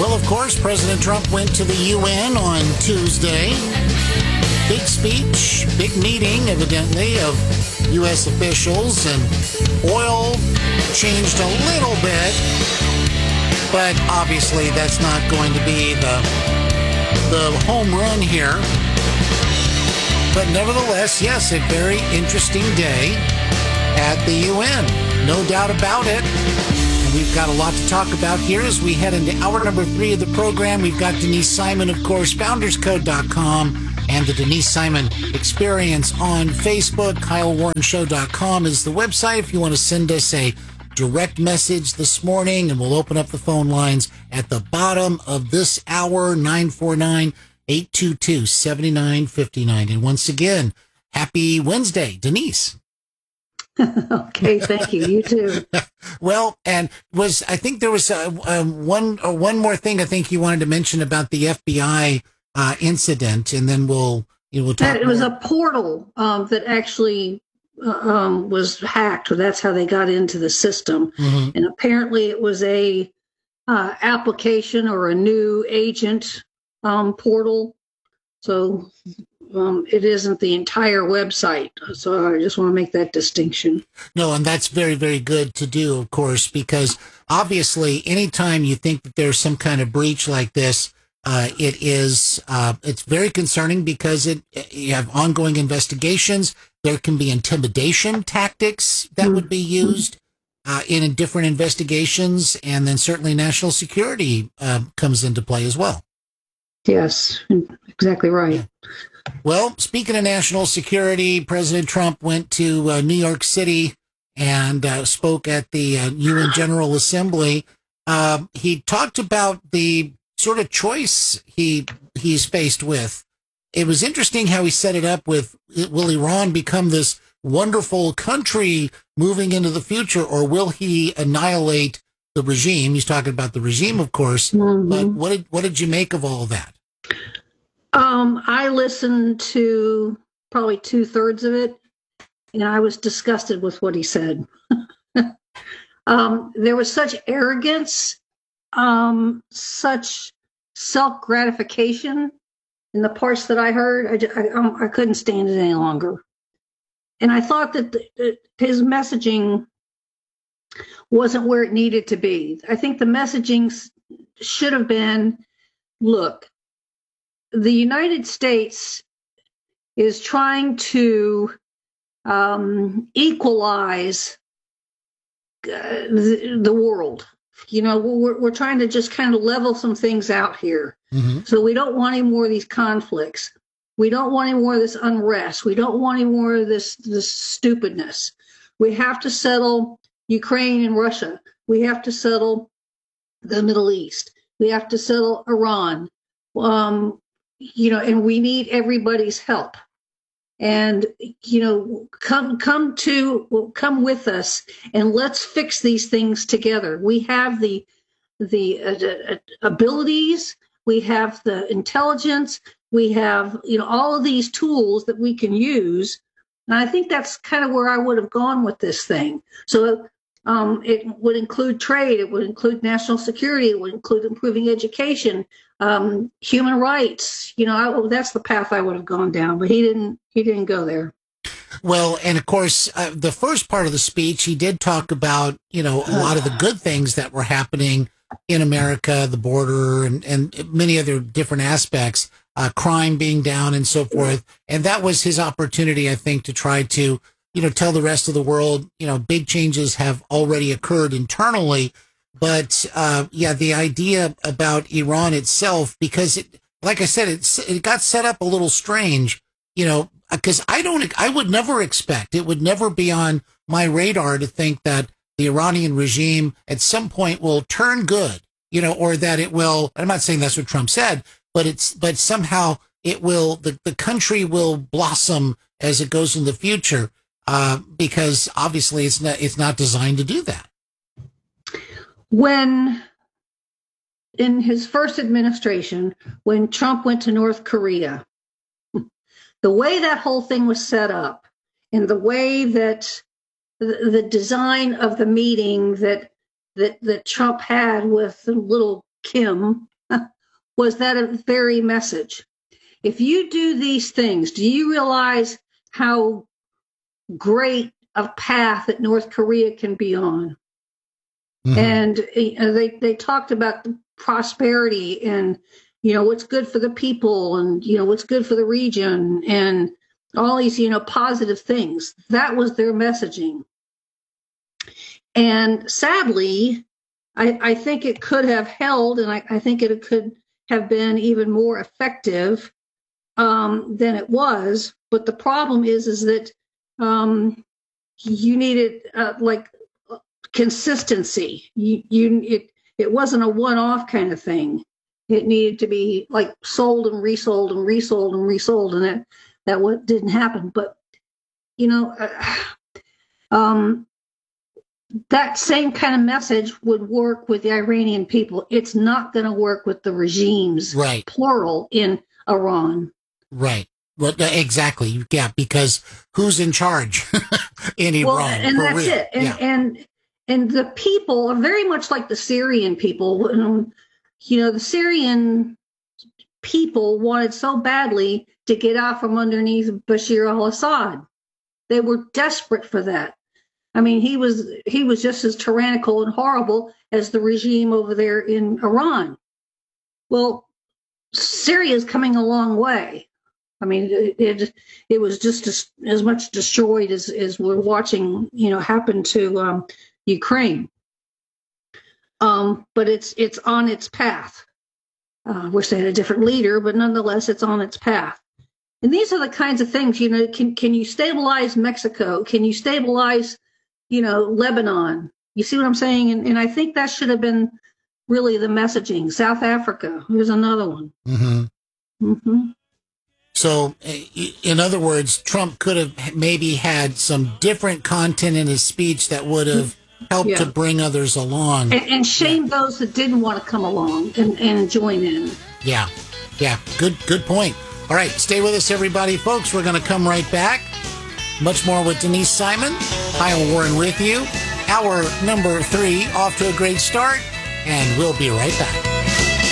Well, of course, President Trump went to the UN on Tuesday. Big speech, big meeting, evidently, of U.S. officials, and oil changed a little bit, but obviously that's not going to be the home run here. But nevertheless, yes, a very interesting day at the UN. No doubt about it. And we've got a lot to talk about here as we head into hour number 3 of the program. We've got Denise Simon, of course, founderscode.com, and the Denise Simon Experience on Facebook. KyleWarrenShow.com is the website if you want to send us a direct message this morning, and we'll open up the phone lines at the bottom of this hour, 949-822-7959. And once again, happy Wednesday, Denise. Okay, thank you. You too. Well, and I think there was one more thing I think you wanted to mention about the FBI incident, and then we'll talk. That it was a portal that actually was hacked. That's how they got into the system, and apparently it was a application or a new agent portal. So it isn't the entire website. So I just want to make that distinction. No, and that's very, very good to do, of course, because obviously anytime you think that there's some kind of breach like this, it's very concerning because you have ongoing investigations. There can be intimidation tactics that would be used in different investigations, and then certainly national security comes into play as well. Yes, exactly right. Yeah. Well, speaking of national security, President Trump went to New York City and spoke at the UN General Assembly. He talked about the sort of choice he's faced with. It was interesting how he set it up with, will Iran become this wonderful country moving into the future, or will he annihilate the regime? He's talking about the regime, of course, but what did you make of all of that? I listened to probably 2/3 of it, and I was disgusted with what he said. There was such arrogance, such self-gratification in the parts that I heard. I couldn't stand it any longer. And I thought that his messaging wasn't where it needed to be. I think the messaging should have been, look, the United States is trying to equalize the world. We're trying to just kind of level some things out here. So we don't want any more of these conflicts. We don't want any more of this unrest. We don't want any more of this stupidness. We have to settle Ukraine and Russia. We have to settle the Middle East. We have to settle Iran. And we need everybody's help. And, come with us and let's fix these things together. We have the abilities, we have the intelligence, we have, all of these tools that we can use. And I think that's kind of where I would have gone with this thing. So it would include trade, it would include national security, it would include improving education, human rights. That's the path I would have gone down, but he didn't go there. Well, and of course, the first part of the speech, he did talk about, a lot of the good things that were happening in America, the border, and many other different aspects, crime being down and so forth. And that was his opportunity, I think, to try to, tell the rest of the world, big changes have already occurred internally. But, the idea about Iran itself, because like I said, it got set up a little strange, because I would never expect, it would never be on my radar to think that the Iranian regime at some point will turn good, or that it will, I'm not saying that's what Trump said, but somehow it will, the country will blossom as it goes in the future, because obviously it's not designed to do that. When in his first administration, when Trump went to North Korea, the way that whole thing was set up and the way that the design of the meeting that Trump had with little Kim, was that very message. If you do these things, do you realize how great a path that North Korea can be on? Mm-hmm. And they talked about the prosperity and, what's good for the people and, what's good for the region and all these, positive things. That was their messaging. And sadly, I think it could have held, and I think it could have been even more effective than it was. But the problem is that you needed consistency. It wasn't a one-off kind of thing. It needed to be sold and resold and resold and resold, and that what didn't happen. But that same kind of message would work with the Iranian people. It's not going to work with the regimes, right, plural, in Iran. Right. Well, exactly. Yeah, because who's in charge in Iran? And that's real. It. And the people are very much like the Syrian people. The Syrian people wanted so badly to get out from underneath Bashar al-Assad. They were desperate for that. I mean, he was just as tyrannical and horrible as the regime over there in Iran. Well, Syria is coming a long way. I mean, it was just as much destroyed as we're watching, happen to Ukraine. But it's on its path. Wish they had a different leader, but nonetheless, it's on its path. And these are the kinds of things, can you stabilize Mexico? Can you stabilize, Lebanon? You see what I'm saying? And I think that should have been really the messaging. South Africa, here's another one. Mm-hmm. Mm-hmm. So, in other words, Trump could have maybe had some different content in his speech that would have helped to bring others along. And shame those that didn't want to come along and join in. Yeah. Good point. All right, stay with us, everybody. Folks, we're going to come right back. Much more with Denise Simon. Kyle Warren with you. Hour number 3 off to a great start, and we'll be right back.